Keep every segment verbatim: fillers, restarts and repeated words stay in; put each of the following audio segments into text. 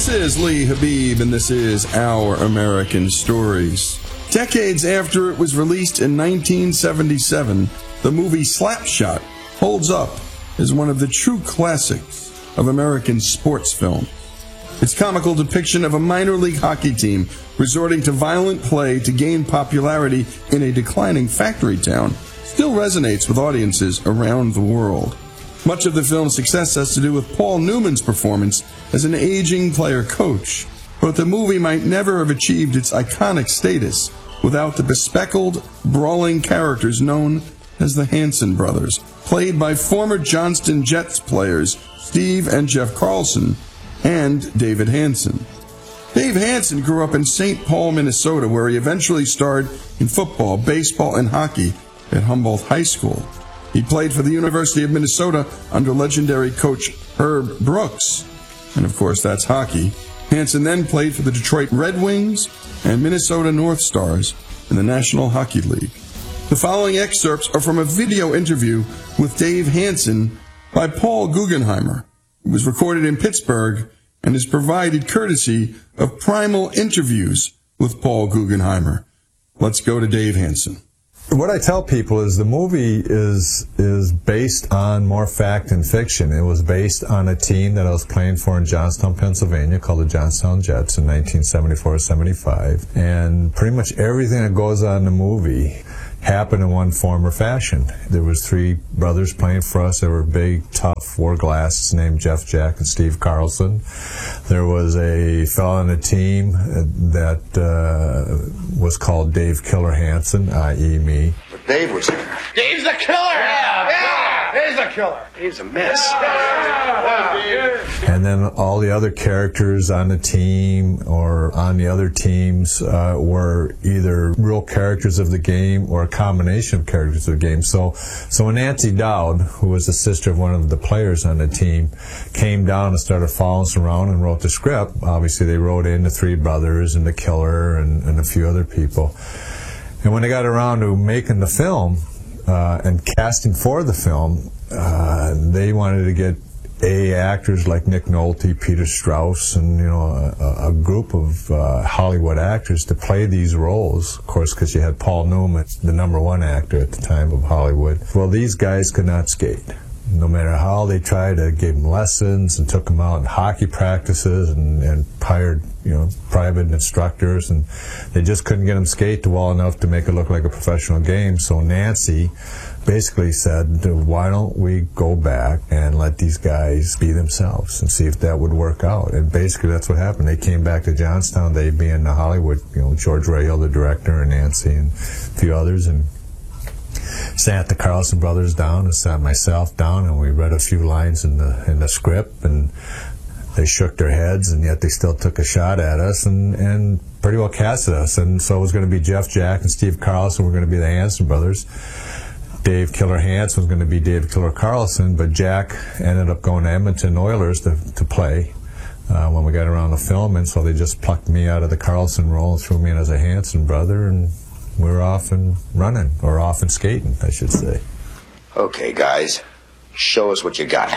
is Lee Habib, and this is Our American Stories. Decades after it was released in nineteen seventy-seven, the movie Slapshot holds up as one of the true classics of American sports film. Its comical depiction of a minor league hockey team resorting to violent play to gain popularity in a declining factory town still resonates with audiences around the world. Much of the film's success has to do with Paul Newman's performance as an aging player coach, but the movie might never have achieved its iconic status without the bespectacled, brawling characters known as the Hanson brothers, played by former Johnston Jets players Steve and Jeff Carlson and David Hanson. Dave Hanson grew up in Saint Paul, Minnesota, where he eventually starred in football, baseball, and hockey at Humboldt High School. He played for the University of Minnesota under legendary coach Herb Brooks. And of course, that's hockey. Hanson then played for the Detroit Red Wings and Minnesota North Stars in the National Hockey League. The following excerpts are from a video interview with Dave Hanson by Paul Guggenheimer. It was recorded in Pittsburgh and is provided courtesy of Primal Interviews with Paul Guggenheimer. Let's go to Dave Hanson. What I tell people is the movie is is based on more fact than fiction. It was based on a team that I was playing for in Johnstown, Pennsylvania, called the Johnstown Jets in nineteen seventy-four seventy-five. And pretty much everything that goes on in the movie happened in one form or fashion. There was three brothers playing for us. They were big, tough, wore glasses, named Jeff Jack and Steve Carlson. There was a fellow on the team that uh, was called Dave Killer Hanson, that is me. But Dave was there. Dave's the killer! Yeah! Yeah! Dave's the killer! Dave's a mess. And then all the other characters on the team or on the other teams uh, were either real characters of the game or a combination of characters of the game. So, so when Nancy Dowd, who was the sister of one of the players on the team, came down and started following us around and wrote the script, obviously they wrote in the three brothers and the killer and, and a few other people. And when they got around to making the film uh, and casting for the film, uh, they wanted to get A actors like Nick Nolte, Peter Strauss, and you know a, a group of uh, Hollywood actors to play these roles. Of course, because you had Paul Newman, the number one actor at the time of Hollywood. Well, these guys could not skate. No matter how they tried to give them lessons and took them out in hockey practices and, and hired, you know, private instructors, and they just couldn't get them skate well enough to make it look like a professional game. So Nancy basically said, why don't we go back and let these guys be themselves and see if that would work out. And basically that's what happened. They came back to Johnstown, they being the Hollywood, you know, George Rahal, the director, and Nancy and a few others, and sat the Carlson brothers down and sat myself down, and we read a few lines in the in the script, and they shook their heads, and yet they still took a shot at us and, and pretty well casted us. And so it was going to be Jeff Jack and Steve Carlson were going to be the Hanson brothers. Dave Killer Hanson was going to be Dave Killer Carlson, but Jack ended up going to Edmonton Oilers to, to play uh, when we got around the film, and so they just plucked me out of the Carlson role and threw me in as a Hanson brother, and we were off and running, or off and skating, I should say. Okay, guys, show us what you got.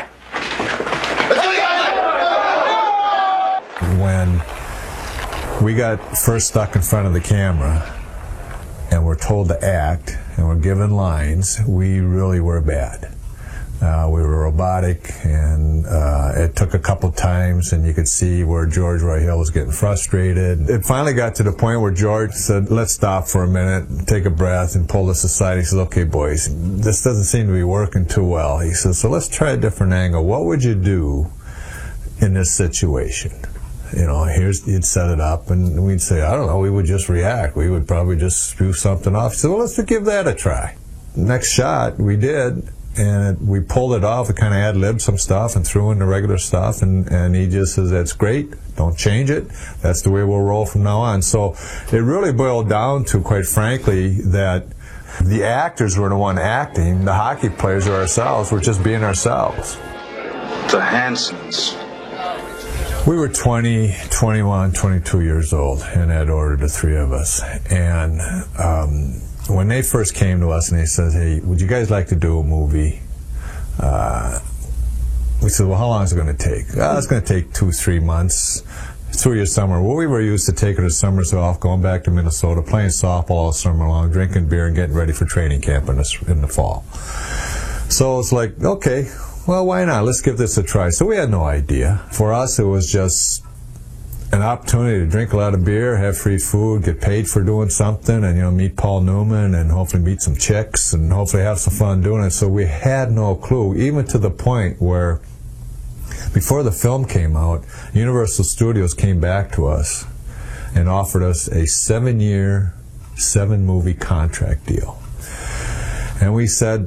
When we got first stuck in front of the camera and we're told to act and we're given lines, we really were bad. Uh, we were robotic, and uh, it took a couple times, and you could see where George Rahal was getting frustrated. It finally got to the point where George said, let's stop for a minute, take a breath, and pulled us aside. He says, okay, boys, this doesn't seem to be working too well. He says, so let's try a different angle. What would you do in this situation? You know, here's, he'd set it up, and we'd say, I don't know, we would just react. We would probably just spew something off. He said, well, let's give that a try. Next shot, we did. And we pulled it off. We kind of ad-libbed some stuff and threw in the regular stuff. And, and he just says, that's great. Don't change it. That's the way we'll roll from now on. So it really boiled down to, quite frankly, that the actors were the one acting. The hockey players or ourselves were just being ourselves. The Hansons. We were twenty, twenty-one, twenty-two years old in that order, the three of us. And um, when they first came to us and they said, hey, would you guys like to do a movie? Uh, we said, well, how long is it going to take? Oh, it's going to take two, three months. through your summer. Well, we were used to taking our summers off, going back to Minnesota, playing softball all summer long, drinking beer, and getting ready for training camp in the, in the fall. So it's like, okay, well, why not? Let's give this a try. So we had no idea. For us, it was just an opportunity to drink a lot of beer, have free food, get paid for doing something, and, you know, meet Paul Newman and hopefully meet some chicks and hopefully have some fun doing it. So we had no clue, even to the point where before the film came out, Universal Studios came back to us and offered us a seven-year, seven-movie contract deal. And we said,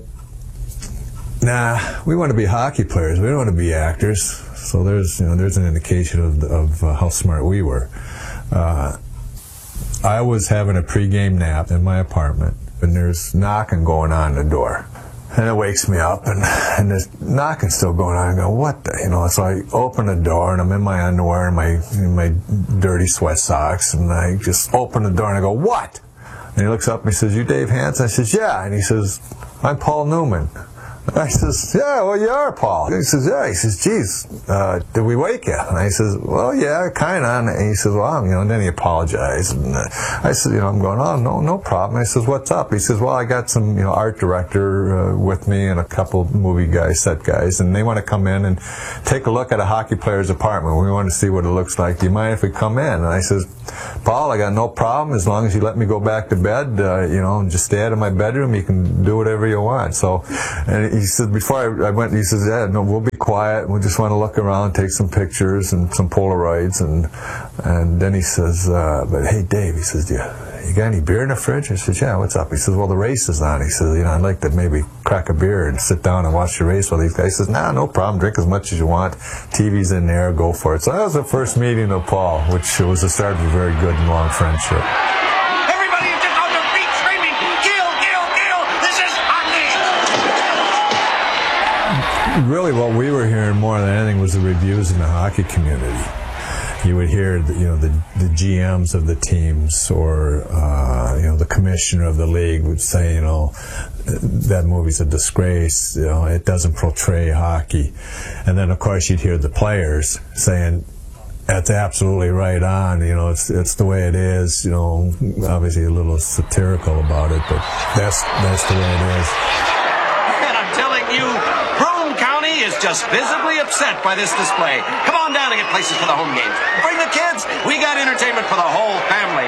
nah, we want to be hockey players. We don't want to be actors. So there's, you know, there's an indication of, of uh, how smart we were. Uh, I was having a pregame nap in my apartment, and there's knocking going on at the door. And it wakes me up, and, and there's knocking still going on. I go, what the, you know, so I open the door, and I'm in my underwear and my, in my dirty sweat socks, and I just open the door, and I go, what? And he looks up, and he says, you Dave Hansen? I says, yeah. And he says, I'm Paul Newman. I says, yeah, well, you are, Paul. He says, yeah. He says, geez, uh, did we wake you? And I says, well, yeah, kind of. And he says, well, you know, and then he apologized. And uh, I said, you know, I'm going, oh, no, no problem. I says, what's up? He says, well, I got some, you know, art director uh, with me and a couple movie guys, set guys, and they want to come in and take a look at a hockey player's apartment. We want to see what it looks like. Do you mind if we come in? And I says, Paul, I got no problem as long as you let me go back to bed, uh, you know, and just stay out of my bedroom. You can do whatever you want. So, and he said, before I, I went, he says, yeah, no, we'll be quiet. We just want to look around, take some pictures and some Polaroids. And and then he says, uh, but hey, Dave, he says, do you, you got any beer in the fridge? I says, yeah, what's up? He says, well, the race is on. He says, you know, I'd like to maybe crack a beer and sit down and watch the race while these guys. He says, nah, no problem. Drink as much as you want. T V's in there. Go for it. So that was the first meeting of Paul, which was the start of a very good and long friendship. Everybody is just on their feet screaming, Gil, Gil, Gil, this is hockey! Really, what we were hearing more than anything was the reviews in the hockey community. You would hear, the, you know, the, the G Ms of the teams, or uh, you know, the commissioner of the league would say, you know, that movie's a disgrace. You know, it doesn't portray hockey. And then, of course, you'd hear the players saying, that's absolutely right on. You know, it's it's the way it is. You know, obviously a little satirical about it, but that's that's the way it is. And I'm telling you, Broome County is just visibly upset by this display. Come on down and get places for the home games. Bring the kids. We got entertainment for the whole family.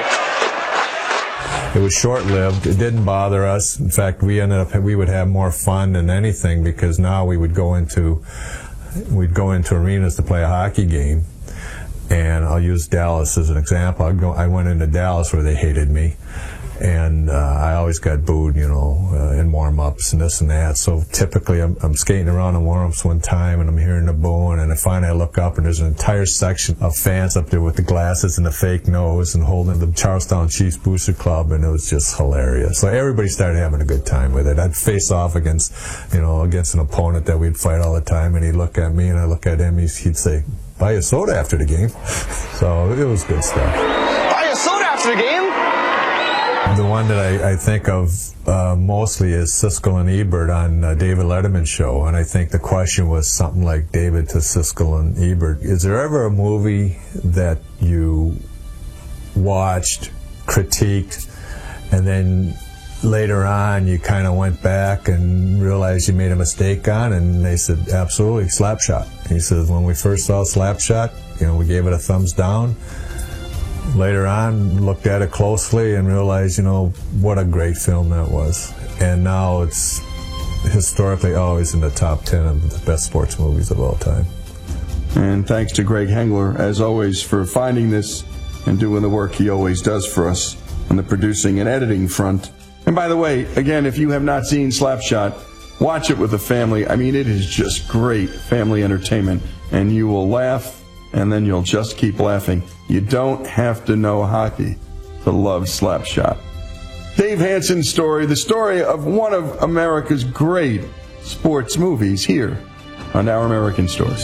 It was short-lived. It didn't bother us. In fact, we ended up we would have more fun than anything, because now we would go into we'd go into arenas to play a hockey game. And I'll use Dallas as an example. I, go, I went into Dallas where they hated me, and uh, I always got booed, you know, uh, in warm-ups and this and that. So typically I'm, I'm skating around in warm-ups one time, and I'm hearing the booing, and then finally I look up, and there's an entire section of fans up there with the glasses and the fake nose and holding the Charlestown Chiefs Booster Club, and it was just hilarious. So everybody started having a good time with it. I'd face off against, you know, against an opponent that we'd fight all the time, and he'd look at me, and I'd look at him, he'd say, buy a soda after the game. So it was good stuff. Buy a soda after the game? The one that I, I think of uh, mostly is Siskel and Ebert on uh, David Letterman's show, and I think the question was something like, David to Siskel and Ebert, is there ever a movie that you watched, critiqued, and then later on you kind of went back and realized you made a mistake on? And they said, absolutely, Slapshot. He says, when we first saw Slapshot, you know, we gave it a thumbs down. Later on, looked at it closely and realized, you know, what a great film that was. And now it's historically always in the top ten of the best sports movies of all time. And thanks to Greg Hengler, as always, for finding this and doing the work he always does for us on the producing and editing front. And by the way, again, if you have not seen Slapshot, watch it with the family. I mean, it is just great family entertainment, and you will laugh, and then you'll just keep laughing. You don't have to know hockey to love Slapshot. Dave Hansen's story, the story of one of America's great sports movies, here on Our American Stories.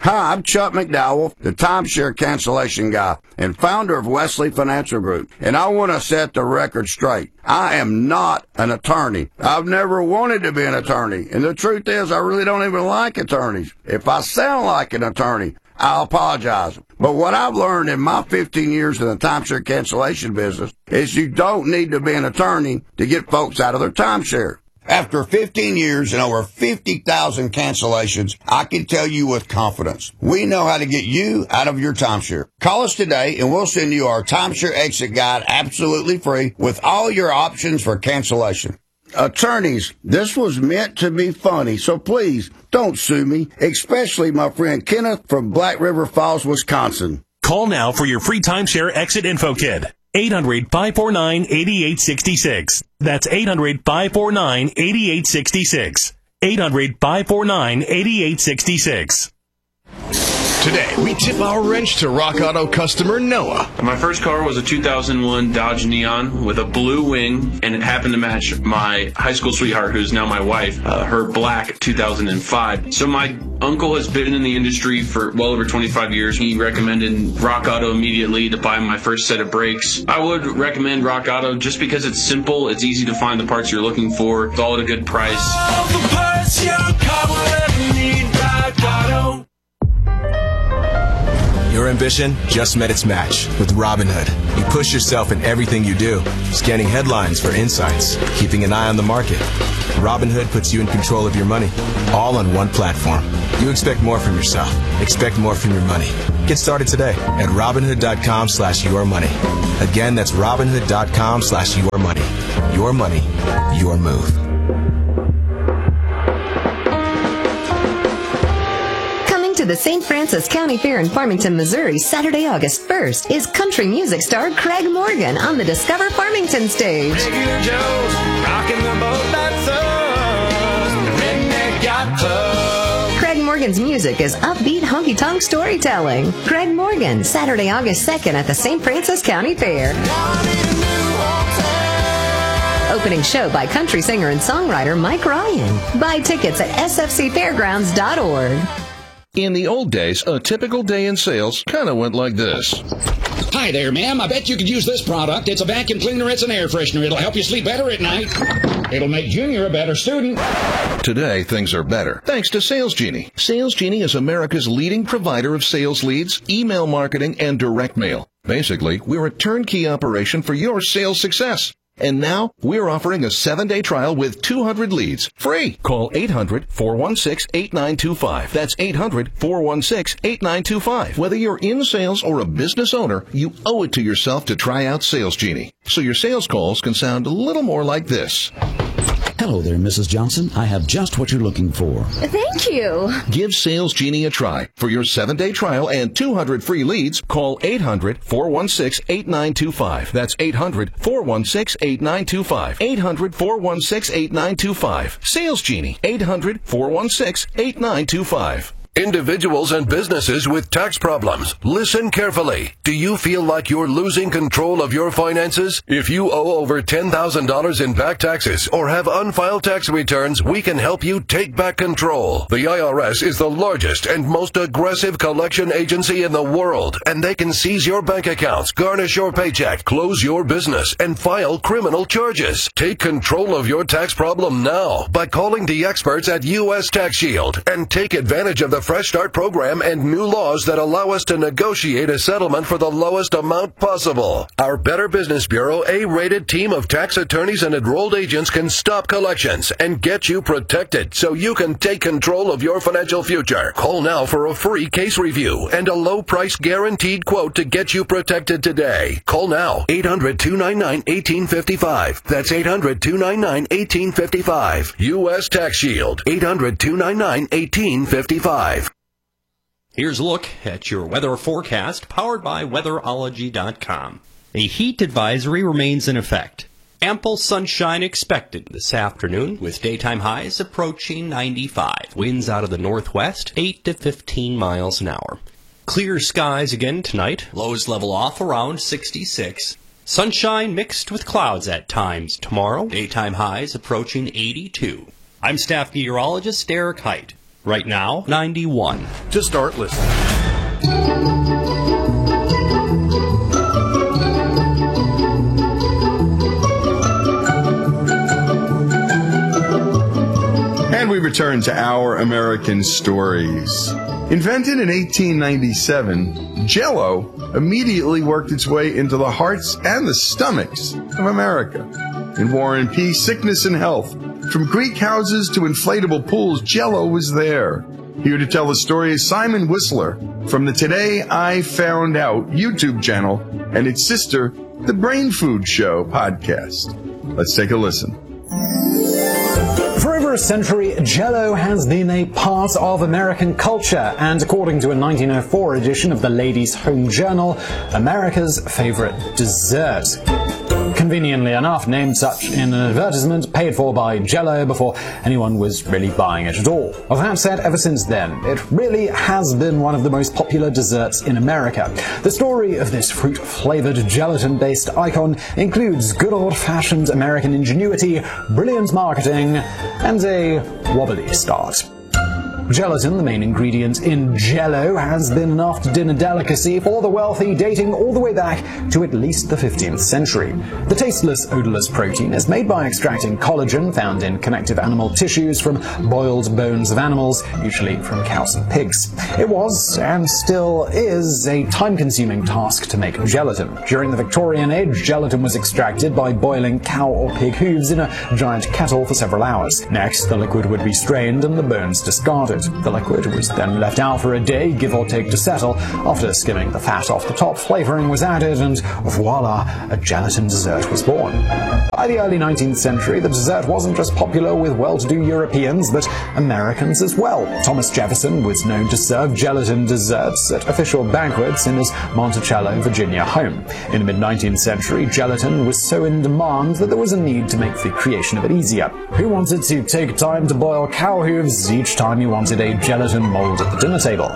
Hi, I'm Chuck McDowell, the timeshare cancellation guy and founder of Wesley Financial Group, and I want to set the record straight. I am not an attorney. I've never wanted to be an attorney, and the truth is I really don't even like attorneys. If I sound like an attorney, I apologize. But what I've learned in my fifteen years in the timeshare cancellation business is you don't need to be an attorney to get folks out of their timeshare. After fifteen years and over fifty thousand cancellations, I can tell you with confidence, we know how to get you out of your timeshare. Call us today and we'll send you our timeshare exit guide absolutely free with all your options for cancellation. Attorneys, this was meant to be funny, so please don't sue me, especially my friend Kenneth from Black River Falls, Wisconsin. Call now for your free timeshare exit info kit. eight hundred, five four nine, eight eight six six. That's eight hundred, five four nine, eight eight six six. eight hundred, five four nine, eight eight six six. Today, we tip our wrench to Rock Auto customer Noah. My first car was a two thousand one Dodge Neon with a blue wing, and it happened to match my high school sweetheart, who's now my wife, uh, her black two thousand five. So my uncle has been in the industry for well over twenty-five years. He recommended Rock Auto immediately to buy my first set of brakes. I would recommend Rock Auto just because it's simple, it's easy to find the parts you're looking for, it's all at a good price. All the parts your car will ever need, Rock Auto. Your ambition just met its match with Robinhood. You push yourself in everything you do, scanning headlines for insights, keeping an eye on the market. Robinhood puts you in control of your money, all on one platform. You expect more from yourself. Expect more from your money. Get started today at Robinhood.com slash your money. Again, that's Robinhood.com slash your money. Your money, your move. To the Saint Francis County Fair in Farmington, Missouri, Saturday, August first, is country music star Craig Morgan on the Discover Farmington stage. Regular Joe's rocking the boat that's us, redneck yacht club. Craig Morgan's music is upbeat, honky-tonk storytelling. Craig Morgan, Saturday, August second at the Saint Francis County Fair. Opening show by country singer and songwriter Mike Ryan. Buy tickets at s f c fairgrounds dot org. In the old days, a typical day in sales kind of went like this. Hi there, ma'am. I bet you could use this product. It's a vacuum cleaner. It's an air freshener. It'll help you sleep better at night. It'll make Junior a better student. Today, things are better, thanks to Sales Genie. Sales Genie is America's leading provider of sales leads, email marketing, and direct mail. Basically, we're a turnkey operation for your sales success. And now, we're offering a seven-day trial with two hundred leads, free. Call eight hundred, four one six, eight nine two five. That's eight hundred, four one six, eight nine two five. Whether you're in sales or a business owner, you owe it to yourself to try out Sales Genie, so your sales calls can sound a little more like this. Hello there, Missus Johnson. I have just what you're looking for. Thank you. Give Sales Genie a try. For your seven-day trial and two hundred free leads, call eight hundred, four one six, eight nine two five. That's eight hundred, four one six, eight nine two five. eight hundred, four one six, eight nine two five. Sales Genie, eight hundred, four one six, eight nine two five. Individuals and businesses with tax problems, listen carefully. Do you feel like you're losing control of your finances? If you owe over ten thousand dollars in back taxes or have unfiled tax returns, we can help you take back control. The I R S is the largest and most aggressive collection agency in the world, and they can seize your bank accounts, garnish your paycheck, close your business, and file criminal charges. Take control of your tax problem now by calling the experts at U S Tax Shield and take advantage of the Fresh Start program and new laws that allow us to negotiate a settlement for the lowest amount possible. Our Better Business Bureau A-rated team of tax attorneys and enrolled agents can stop collections and get you protected so you can take control of your financial future. Call now for a free case review and a low price guaranteed quote to get you protected today. Call now, eight hundred, two nine nine, one eight five five. That's eight hundred, two nine nine, one eight five five. U S Tax Shield, eight hundred, two nine nine, one eight five five. Here's a look at your weather forecast, powered by weatherology dot com. A heat advisory remains in effect. Ample sunshine expected this afternoon, with daytime highs approaching ninety-five. Winds out of the northwest, eight to fifteen miles an hour. Clear skies again tonight. Lows level off around sixty-six. Sunshine mixed with clouds at times tomorrow. Daytime highs approaching eighty-two. I'm staff meteorologist Derek Height. Right now, ninety-one. To start listening. And we return to Our American Stories. Invented in eighteen ninety-seven, Jell-O immediately worked its way into the hearts and the stomachs of America. In war and peace, sickness and health, from Greek houses to inflatable pools, Jell-O was there. Here to tell the story is Simon Whistler from the Today I Found Out YouTube channel and its sister, The Brain Food Show podcast. Let's take a listen. For over a century, Jell-O has been a part of American culture, and according to a nineteen oh four edition of the Ladies' Home Journal, America's favorite dessert. Conveniently enough, named such in an advertisement paid for by Jell-O before anyone was really buying it at all. Of that said, ever since then, it really has been one of the most popular desserts in America. The story of this fruit-flavored, gelatin-based icon includes good old-fashioned American ingenuity, brilliant marketing, and a wobbly start. Gelatin, the main ingredient in Jell-O, has been an after-dinner delicacy for the wealthy, dating all the way back to at least the fifteenth century. The tasteless, odorless protein is made by extracting collagen found in connective animal tissues from boiled bones of animals, usually from cows and pigs. It was, and still is, a time-consuming task to make gelatin. During the Victorian age, gelatin was extracted by boiling cow or pig hooves in a giant kettle for several hours. Next, the liquid would be strained and the bones discarded. The liquid was then left out for a day, give or take, to settle. After skimming the fat off the top, flavoring was added, and voila, a gelatin dessert was born. By the early nineteenth century, the dessert wasn't just popular with well-to-do Europeans, but Americans as well. Thomas Jefferson was known to serve gelatin desserts at official banquets in his Monticello, Virginia home. In the mid-nineteenth century, gelatin was so in demand that there was a need to make the creation of it easier. Who wanted to take time to boil cow hooves each time you wanted a gelatin mold at the dinner table?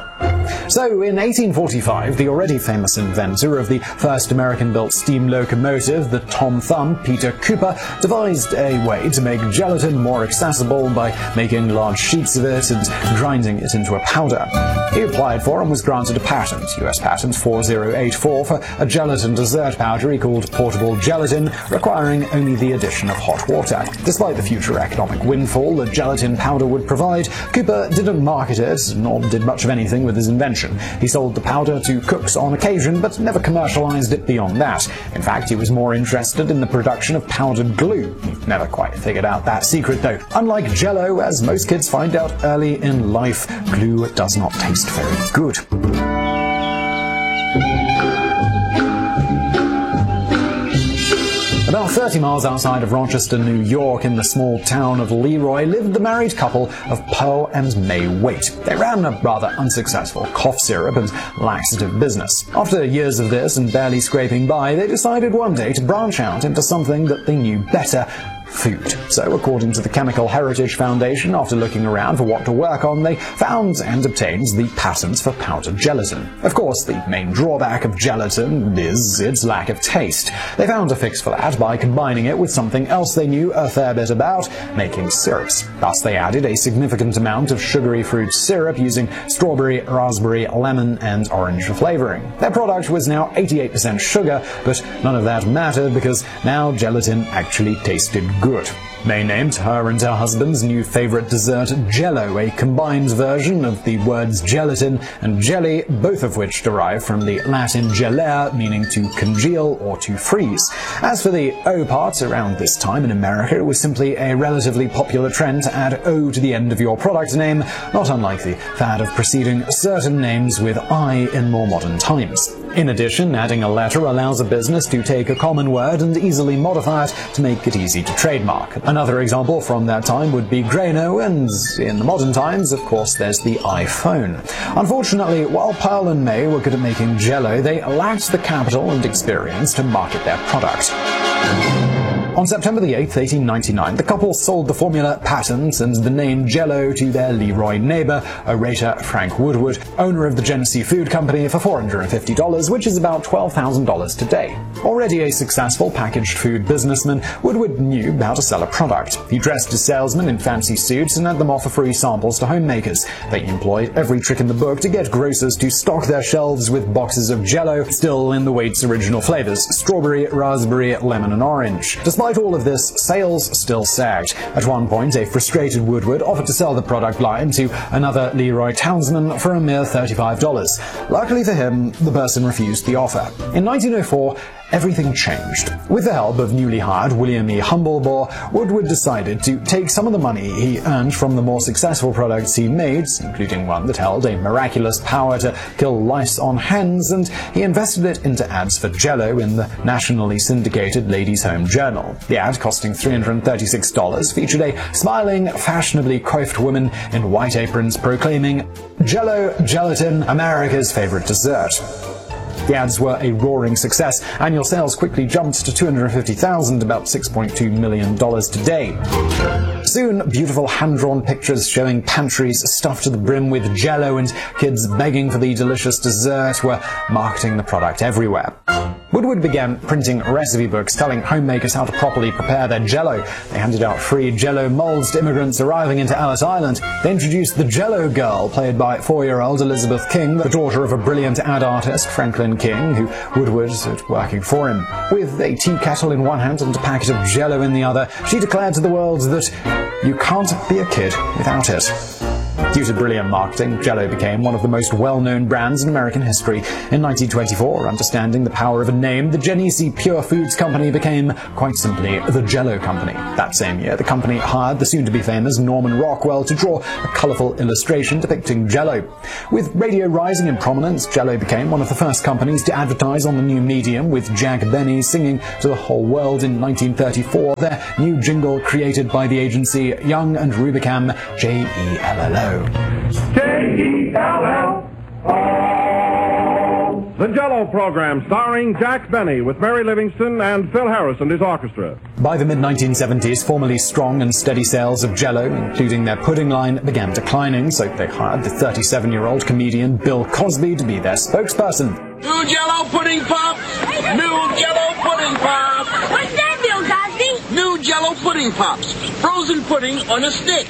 So, in eighteen forty-five, the already famous inventor of the first American-built steam locomotive, the Tom Thumb, Peter Cooper, devised a way to make gelatin more accessible by making large sheets of it and grinding it into a powder. He applied for and was granted a patent, U S Patent four oh eight four, for a gelatin dessert powder he called portable gelatin, requiring only the addition of hot water. Despite the future economic windfall that gelatin powder would provide, Cooper didn't market it, nor did much of anything with his invention. He sold the powder to cooks on occasion, but never commercialized it beyond that. In fact, he was more interested in the production of powdered glue. He never quite figured out that secret, though. Unlike Jell-O, as most kids find out early in life, glue does not taste very good. About thirty miles outside of Rochester, New York, in the small town of Leroy, lived the married couple of Pearl and May Waite. They ran a rather unsuccessful cough syrup and laxative business. After years of this and barely scraping by, they decided one day to branch out into something that they knew better: food. So, according to the Chemical Heritage Foundation, after looking around for what to work on, they found and obtained the patents for powdered gelatin. Of course, the main drawback of gelatin is its lack of taste. They found a fix for that by combining it with something else they knew a fair bit about: making syrups. Thus, they added a significant amount of sugary fruit syrup using strawberry, raspberry, lemon, and orange for flavoring. Their product was now eighty-eight percent sugar, but none of that mattered because now gelatin actually tasted good. May named her and her husband's new favorite dessert Jell-O, a combined version of the words gelatin and jelly, both of which derive from the Latin gelare, meaning to congeal or to freeze. As for the O part, around this time in America, it was simply a relatively popular trend to add O to the end of your product name, not unlike the fad of preceding certain names with I in more modern times. In addition, adding a letter allows a business to take a common word and easily modify it to make it easy to trademark. Another example from that time would be Grano, and in the modern times, of course, there's the iPhone. Unfortunately, while Pearl and May were good at making Jell-O, they lacked the capital and experience to market their product. On September the eighth, eighteen ninety-nine, the couple sold the formula, patent, and the name Jell-O to their Leroy neighbor, orator Frank Woodward, owner of the Genesee Food Company, for four hundred fifty dollars, which is about twelve thousand dollars today. Already a successful packaged food businessman, Woodward knew how to sell a product. He dressed his salesmen in fancy suits and had them offer free samples to homemakers. They employed every trick in the book to get grocers to stock their shelves with boxes of Jell-O, still in the Waite's original flavors: strawberry, raspberry, lemon, and orange. Despite all of this, sales still sagged. At one point, a frustrated Woodward offered to sell the product line to another Leroy townsman for a mere thirty-five dollars. Luckily for him, the person refused the offer. In nineteen oh four, everything changed. With the help of newly hired William E. Humblebore, Woodward decided to take some of the money he earned from the more successful products he made, including one that held a miraculous power to kill lice on hens, and he invested it into ads for Jell-O in the nationally syndicated Ladies' Home Journal. The ad, costing three hundred thirty-six dollars, featured a smiling, fashionably coiffed woman in white aprons proclaiming, "Jell-O Gelatin, America's favorite dessert." The ads were a roaring success. Annual sales quickly jumped to two hundred fifty thousand, about six point two million dollars today. Soon, beautiful hand-drawn pictures showing pantries stuffed to the brim with Jell-O and kids begging for the delicious dessert were marketing the product everywhere. Woodward began printing recipe books telling homemakers how to properly prepare their Jell-O. They handed out free Jell-O molds to immigrants arriving into Ellis Island. They introduced the Jell-O Girl, played by four-year-old Elizabeth King, the daughter of a brilliant ad artist, Franklin King, who Woodward had working for him. With a tea kettle in one hand and a packet of Jell-O in the other, she declared to the world that you can't be a kid without it. Due to brilliant marketing, Jell-O became one of the most well-known brands in American history. In nineteen twenty-four, understanding the power of a name, the Genesee Pure Foods Company became, quite simply, the Jell-O Company. That same year, the company hired the soon-to-be-famous Norman Rockwell to draw a colorful illustration depicting Jell-O. With radio rising in prominence, Jell-O became one of the first companies to advertise on the new medium, with Jack Benny singing to the whole world in nineteen thirty-four, their new jingle created by the agency Young and Rubicam, J E L L O. J E L L O. The Jell-O program starring Jack Benny with Mary Livingston and Phil Harris and his orchestra. By the mid nineteen seventies, formerly strong and steady sales of Jell-O, including their pudding line, began declining, so they hired the thirty-seven-year-old comedian Bill Cosby to be their spokesperson. New Jell-O pudding pops! New Jell-O pudding pops! What's that, Bill Cosby? New Jell-O pudding pops. Frozen pudding on a stick.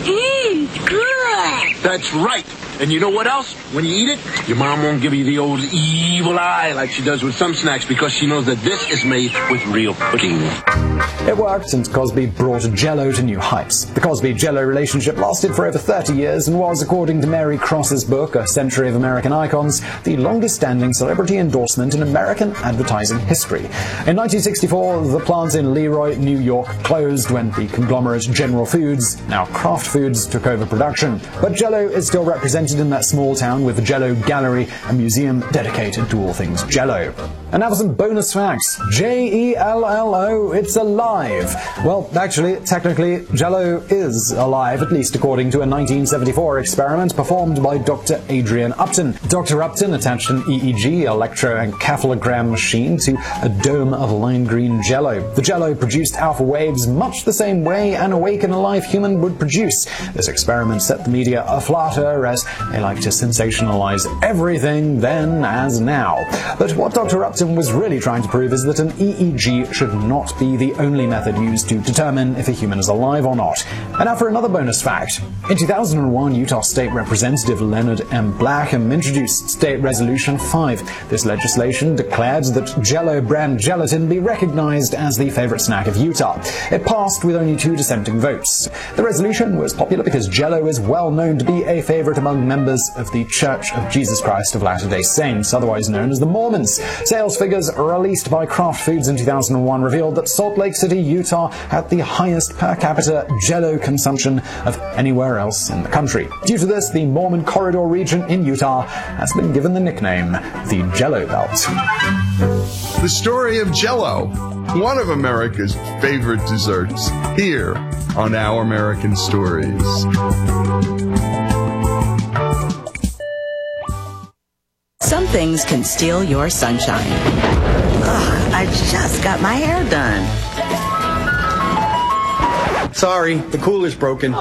Mmm, good. That's right. And you know what else? When you eat it, your mom won't give you the old evil eye like she does with some snacks, because she knows that this is made with real pudding. It worked, and Cosby brought Jell-O to new heights. The Cosby-Jell-O relationship lasted for over thirty years and was, according to Mary Cross's book, A Century of American Icons, the longest-standing celebrity endorsement in American advertising history. In nineteen sixty-four, the plant in Leroy, New York, closed when the conglomerate General Foods, now Kraft Foods, took over production. But Jell-O is still represented in that small town with the Jell-O Gallery, a museum dedicated to all things Jell-O. And now for some bonus facts. J E L L O, it's alive. Well, actually, technically, Jell-O is alive, at least according to a nineteen seventy-four experiment performed by Doctor Adrian Upton. Doctor Upton attached an E E G, electroencephalogram machine, to a dome of lime green Jell-O. The Jell-O produced alpha waves much the same way an awake and alive human would produce. This experiment set the media aflutter, as they like to sensationalize everything then as now. But what Doctor Upton was really trying to prove is that an E E G should not be the only method used to determine if a human is alive or not. And now for another bonus fact. In two thousand one, Utah State Representative Leonard M. Blackham introduced State Resolution five. This legislation declared that Jell-O brand gelatin be recognized as the favorite snack of Utah. It passed with only two dissenting votes. The resolution was popular because Jell-O is well known to be a favorite among members of the Church of Jesus Christ of Latter-day Saints, otherwise known as the Mormons. Sales figures released by Kraft Foods in two thousand one revealed that Salt Lake City, Utah had the highest per capita Jell-O consumption of anywhere else in the country. Due to this, the Mormon Corridor region in Utah has been given the nickname the Jell-O Belt. The story of Jell-O, one of America's favorite desserts, here on Our American Stories. Some things can steal your sunshine. Ugh, I just got my hair done. Sorry, the cooler's broken.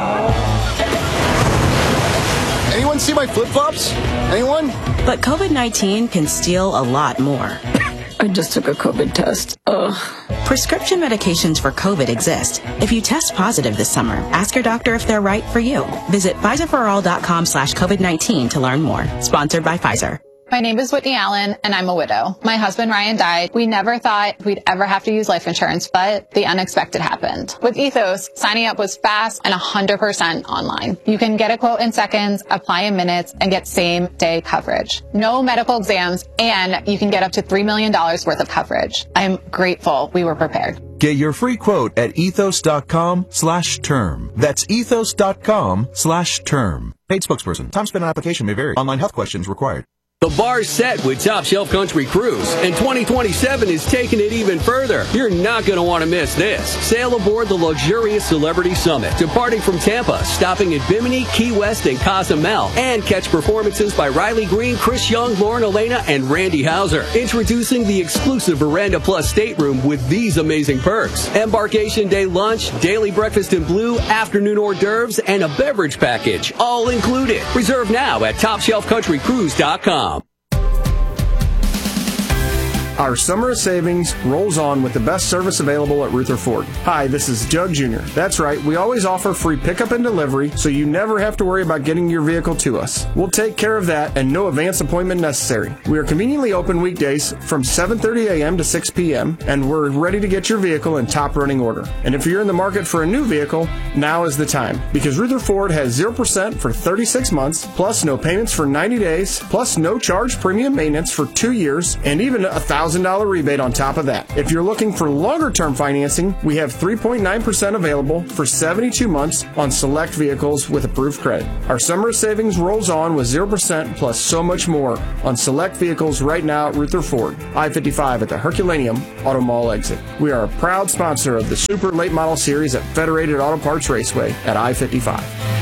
Anyone see my flip-flops? Anyone? But COVID nineteen can steal a lot more. I just took a COVID test. Ugh. Prescription medications for COVID exist. If you test positive this summer, ask your doctor if they're right for you. Visit Pfizer for all dot com slash COVID nineteen to learn more. Sponsored by Pfizer. My name is Whitney Allen, and I'm a widow. My husband, Ryan, died. We never thought we'd ever have to use life insurance, but the unexpected happened. With Ethos, signing up was fast and one hundred percent online. You can get a quote in seconds, apply in minutes, and get same-day coverage. No medical exams, and you can get up to three million dollars worth of coverage. I'm grateful we were prepared. Get your free quote at ethos.com slash term. That's ethos.com slash term. Paid spokesperson. Time spent on application may vary. Online health questions required. The bar's set with Top Shelf Country Cruise, and twenty twenty-seven is taking it even further. You're not going to want to miss this. Sail aboard the luxurious Celebrity Summit, departing from Tampa, stopping at Bimini, Key West, and Cozumel, and catch performances by Riley Green, Chris Young, Lauren Elena, and Randy Hauser. Introducing the exclusive Veranda Plus stateroom with these amazing perks. Embarkation day lunch, daily breakfast in blue, afternoon hors d'oeuvres, and a beverage package, all included. Reserve now at top shelf country cruise dot com. Our summer of savings rolls on with the best service available at Ruther Ford. Hi, this is Doug Junior That's right, we always offer free pickup and delivery, so you never have to worry about getting your vehicle to us. We'll take care of that and no advance appointment necessary. We are conveniently open weekdays from seven thirty a.m. to six p.m., and we're ready to get your vehicle in top running order. And if you're in the market for a new vehicle, now is the time, because Ruther Ford has zero percent for thirty-six months, plus no payments for ninety days, plus no charge premium maintenance for two years, and even a one thousand dollars rebate on top of that. If you're looking for longer-term financing, we have three point nine percent available for seventy-two months on select vehicles with approved credit. Our summer savings rolls on with zero percent plus so much more on select vehicles right now at Ruther Ford, I fifty-five at the Herculaneum Auto Mall exit. We are a proud sponsor of the Super Late Model Series at Federated Auto Parts Raceway at I fifty-five.